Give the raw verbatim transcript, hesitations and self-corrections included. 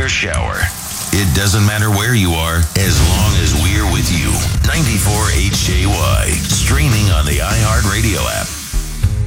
your shower. It doesn't matter where you are, as long as we're with you. ninety-four H J Y, streaming on the iHeartRadio app.